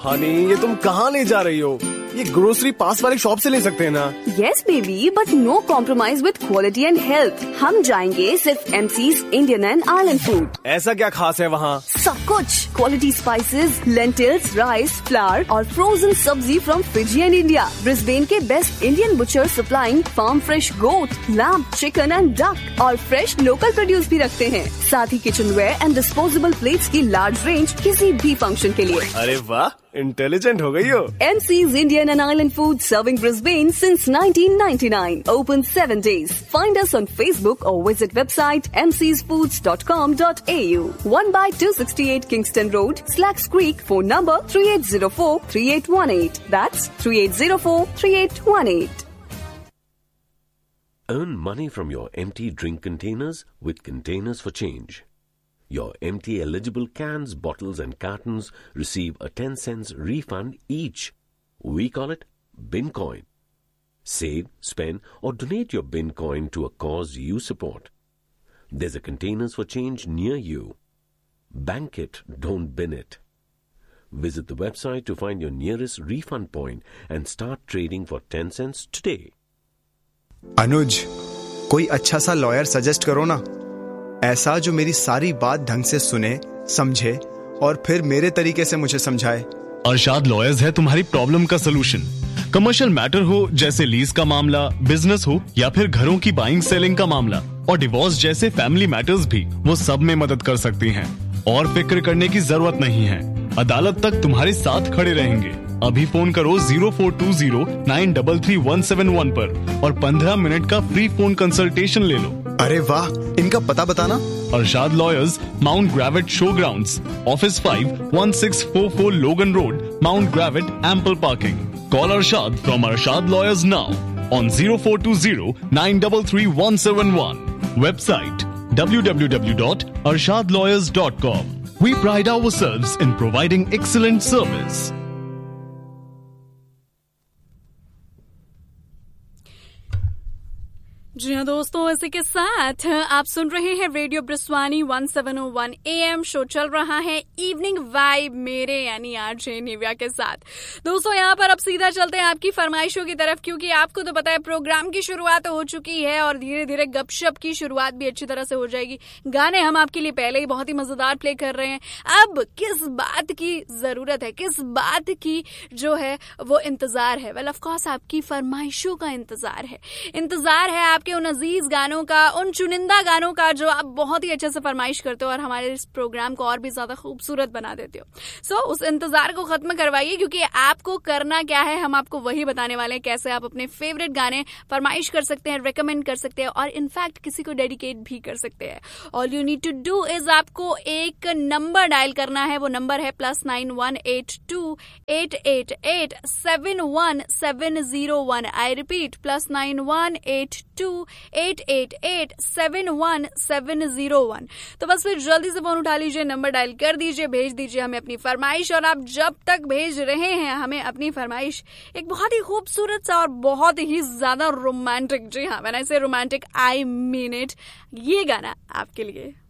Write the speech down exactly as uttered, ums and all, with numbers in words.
हनी, ये तुम कहाँ ले जा रही हो? ये ग्रोसरी पास वाले शॉप से ले सकते हैं ना? Yes baby, but no compromise with quality and health. हम जाएंगे सिर्फ MCs Indian and island food. ऐसा क्या खास है वहाँ? सब कुछ, quality spices, lentils, rice, flower और फ्रोजन सब्जी from Fiji and India. Brisbane के best Indian butcher supplying farm fresh goat, lamb, chicken and duck और फ्रेश लोकल प्रोड्यूस भी रखते हैं। साथ ही kitchen where and disposable plates की लार्ज रेंज किसी भी फंक्शन के लिए। अरे वाह, इंटेलिजेंट हो गई हो। MCs Indian and Island Food serving Brisbane since nineteen ninety-nine. Open seven days. Find us on Facebook or visit website m c s foods dot com dot a u. one by two sixty-eight Kingston Road, Slacks Creek. Phone number three eight zero four, three eight one eight. That's three eight zero four, three eight one eight. Earn money from your empty drink containers with Containers for Change. Your empty eligible cans, bottles and cartons receive a ten cents refund each. We call it Bin Coin. Save, spend or donate your Bin Coin to a cause you support. There's a Containers for Change near you. Bank it, don't bin it. Visit the website to find your nearest refund point and start trading for ten cents today. अनुज, कोई अच्छा सा lawyer suggest करो ना, ऐसा जो मेरी सारी बात ढंग से सुने, समझे और फिर मेरे तरीके से मुझे समझाए। अरशाद लॉयर्स है तुम्हारी प्रॉब्लम का सलूशन। कमर्शियल मैटर हो जैसे लीज का मामला, बिजनेस हो या फिर घरों की बाइंग सेलिंग का मामला और डिवोर्स जैसे फैमिली मैटर्स भी, वो सब में मदद कर सकती हैं। और फिक्र करने की जरूरत नहीं है, अदालत तक तुम्हारे साथ खड़े रहेंगे। अभी फोन करो zero four to zero nine three three one seven one पर और पंद्रह मिनट का फ्री फोन कंसल्टेशन ले लो। अरे वाह, इनका पता बताना। Arshad lawyers, mount ग्रेविट show grounds, office five one six four four लोगन road, mount ग्रेविट, ample parking. Call Arshad from Arshad lawyers now on zero four to zero nine three three one seven one. Website w w w dot arshad lawyers dot com. We pride ourselves in providing excellent service. जी हाँ दोस्तों, इसी के साथ आप सुन रहे हैं radio ब्रिस्वानी one seven O one A M. Show चल रहा है इवनिंग वाइब मेरे यानी आरजे निव्या के साथ। दोस्तों यहाँ पर अब सीधा चलते हैं आपकी फरमाइशों की तरफ, क्योंकि आपको तो पता है प्रोग्राम की शुरुआत हो चुकी है और धीरे धीरे गपशप की शुरुआत भी अच्छी तरह से हो जाएगी। गाने हम आपके लिए पहले ही बहुत ही मजेदार प्ले कर रहे हैं। अब किस बात की जरूरत है, किस बात की जो है वो इंतजार है? वेल ऑफ कोर्स आपकी फरमाइशों का इंतजार है। इंतजार है आप उन अजीज गानों का, उन चुनिंदा गानों का जो आप बहुत ही अच्छे से फरमाइश करते हो और हमारे इस प्रोग्राम को और भी ज्यादा खूबसूरत बना देते हो। सो so, उस इंतजार को खत्म करवाइए, क्योंकि आपको करना क्या है हम आपको वही बताने वाले हैं। कैसे आप अपने फेवरेट गाने फरमाइश कर सकते हैं, रिकमेंड कर सकते हैं और इनफैक्ट किसी को डेडिकेट भी कर सकते हैं। All you need to do is आपको एक नंबर डायल करना है। वो नंबर है plus nine one eight to eight eight eight seven one seven zero one. I repeat, plus nine one eight to eight eight eight seven one seven zero one. तो बस फिर जल्दी से phone उठा लीजिए, नंबर डायल कर दीजिए, भेज दीजिए हमें अपनी फरमाइश। और आप जब तक भेज रहे हैं हमें अपनी फरमाइश, एक बहुत ही खूबसूरत सा और बहुत ही ज्यादा रोमांटिक, जी हाँ, व्हेन आई से रोमांटिक आई मीन इट, ये गाना आपके लिए।